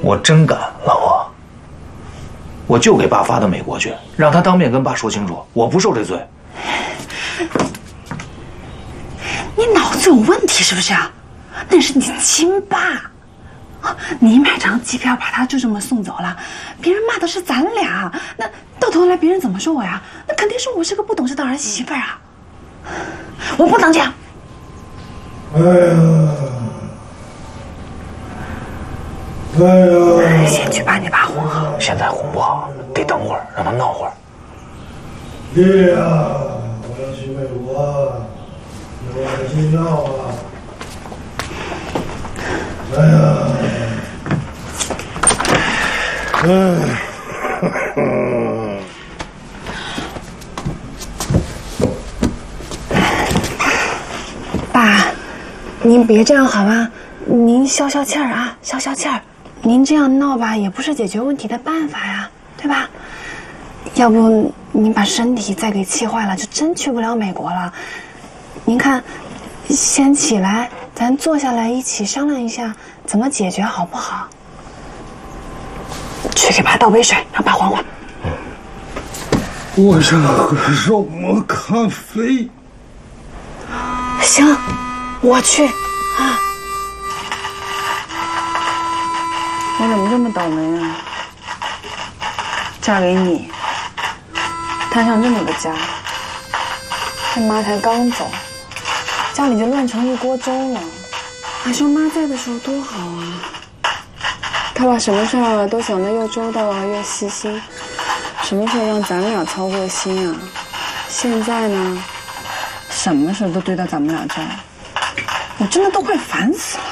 我真敢，老婆，我就给爸发到美国去，让他当面跟爸说清楚，我不受这罪。 你脑子有问题是不是啊？那是你亲爸，你买张机票把他就这么送走了，别人骂的是咱俩，那到头来别人怎么说我呀？那肯定说我是个不懂事的儿媳妇啊！我不能这样。先去把你爸哄好。 现在哄不好，得等会儿，让他闹会儿。 爹呀，我要去美国，有我的机票啊！ 爸，您别这样好吗？您消消气儿啊，消消气儿。您这样闹吧，也不是解决问题的办法呀，对吧？要不您把身体再给气坏了，就真去不了美国了。您看，先起来，咱坐下来一起商量一下怎么解决，好不好？去给爸倒杯水，让爸缓缓。 我想喝肉末咖啡。 行，我去啊。我怎么这么倒霉啊？嫁给你，摊上这么个家，这妈才刚走，家里就乱成一锅粥了。还说妈在的时候多好啊，她把什么事儿都想得又周到啊，又细心，什么事儿让咱俩操过心啊？现在呢，什么事都堆到咱们俩这儿，我真的都快烦死了。